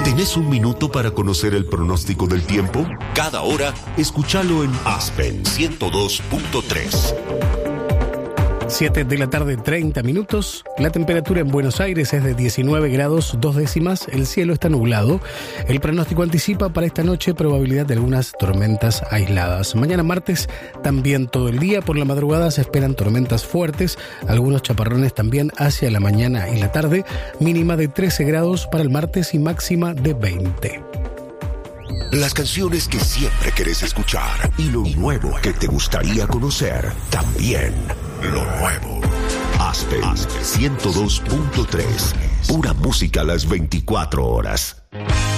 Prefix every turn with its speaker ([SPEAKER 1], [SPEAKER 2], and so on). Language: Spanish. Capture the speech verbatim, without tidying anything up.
[SPEAKER 1] ¿Tenés un minuto para conocer el pronóstico del tiempo? Cada hora, escúchalo en Aspen ciento dos punto tres.
[SPEAKER 2] siete de la tarde, treinta minutos. La temperatura en Buenos Aires es de diecinueve grados, dos décimas. El cielo está nublado. El pronóstico anticipa para esta noche probabilidad de algunas tormentas aisladas. Mañana martes también todo el día. Por la madrugada se esperan tormentas fuertes. Algunos chaparrones también hacia la mañana y la tarde. Mínima de trece grados para el martes y máxima de veinte.
[SPEAKER 1] Las canciones que siempre querés escuchar y lo nuevo que te gustaría conocer. También lo nuevo. Aspen, Aspen ciento dos punto tres. Pura música a las veinticuatro horas.